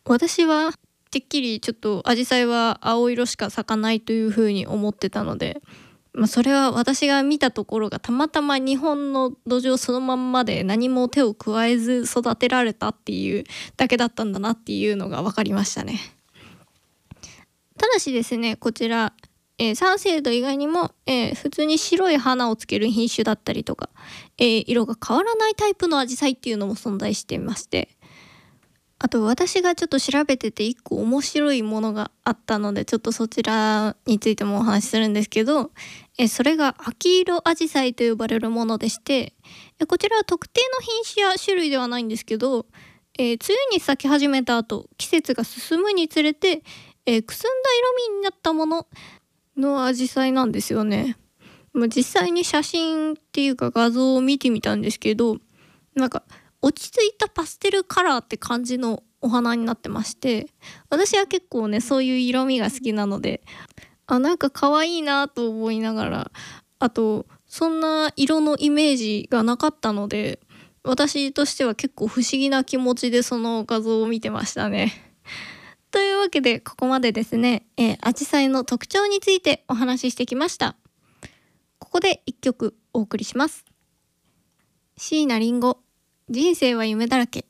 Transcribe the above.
私はてっきりちょっとアジサイは青色しか咲かないというふうに思ってたので、それは私が見たところがたまたま日本の土壌そのまんまで何も手を加えず育てられたっていうだけだったんだなっていうのが分かりましたね。ただしですね、こちら、サンセイド以外にも、普通に白い花をつける品種だったりとか、色が変わらないタイプのアジサイっていうのも存在していまして、あと私がちょっと調べてて一個面白いものがあったので、ちょっとそちらについてもお話しするんですけど、それが秋色アジサイと呼ばれるものでして、こちらは特定の品種や種類ではないんですけど、梅雨に咲き始めた後季節が進むにつれて、くすんだ色味になったもののアジサイなんですよね。実際に写真っていうか画像を見てみたんですけど、なんか落ち着いたパステルカラーって感じのお花になってまして、私は結構ねそういう色味が好きなので、なんか可愛いなと思いながら、あとそんな色のイメージがなかったので、私としては結構不思議な気持ちでその画像を見てましたね。というわけでここまでですね、アジサイの特徴についてお話ししてきました。ここで一曲お送りします。椎名林檎、人生は夢だらけ。